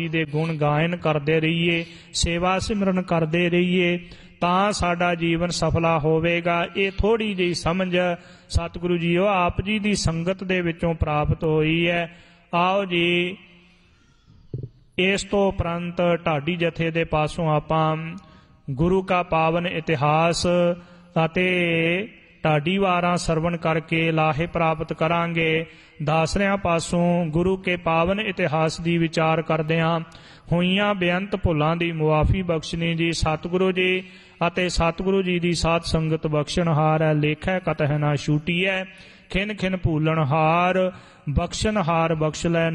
ਦੇ ਗੁਣ ਗਾਇਨ ਕਰਦੇ ਰਹੀਏ, ਸੇਵਾ ਸਿਮਰਨ ਕਰਦੇ ਰਹੀਏ, ਤਾਂ ਸਾਡਾ ਜੀਵਨ ਸਫਲਾ ਹੋਵੇਗਾ। ਇਹ ਥੋੜ੍ਹੀ ਜਿਹੀ ਸਮਝ ਸਤਿਗੁਰੂ ਜੀਓ ਆਪ ਜੀ ਦੀ ਸੰਗਤ ਦੇ ਵਿੱਚੋਂ ਪ੍ਰਾਪਤ ਹੋਈ ਹੈ। ਆਓ ਜੀ, ਇਸ ਤੋਂ ਉਪਰੰਤ ਢਾਡੀ ਜਥੇ ਦੇ ਪਾਸੋਂ ਆਪਾਂ ਗੁਰੂ ਕਾ ਪਾਵਨ ਇਤਿਹਾਸ ਅਤੇ ਢਾਡੀ ਵਾਰਾਂ ਸਰਵਣ ਕਰਕੇ ਲਾਹੇ ਪ੍ਰਾਪਤ ਕਰਾਂਗੇ। ਦਾਸਰਿਆਂ ਪਾਸੋਂ ਗੁਰੂ ਕੇ ਪਾਵਨ ਇਤਿਹਾਸ ਦੀ ਵਿਚਾਰ ਕਰਦਿਆਂ ਹੋਈਆਂ ਬੇਅੰਤ ਭੁੱਲਾਂ ਦੀ ਮੁਆਫੀ ਬਖਸ਼ਣੀ ਜੀ ਸਤਿਗੁਰੂ ਜੀ ਅਤੇ ਸਤਿਗੁਰੂ ਜੀ ਦੀ ਸਾਧ ਸੰਗਤ ਬਖਸ਼ਣਹਾਰ ਹੈ। ਲੇਖੈ ਕਤਹਿ ਨਾ ਛੂਟੀਐ, ਖਿਨ ਖਿਨ ਭੂਲਣਹਾਰ, ਬਖਸ਼ਣਹਾਰ ਬਖਸ਼ ਲੈ